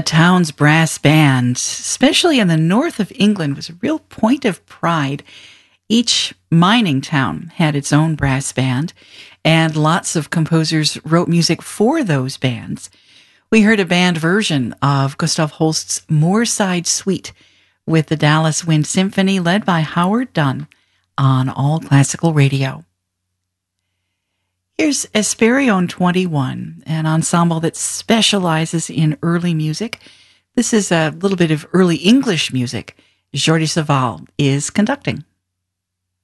A town's brass band, especially in the north of England, was a real point of pride. Each mining town had its own brass band, and lots of composers wrote music for those bands. We heard a band version of Gustav Holst's Moorside Suite with the Dallas Wind Symphony led by Howard Dunn on All Classical Radio. Here's Esperion 21, an ensemble that specializes in early music. This is a little bit of early English music. Jordi Savall is conducting.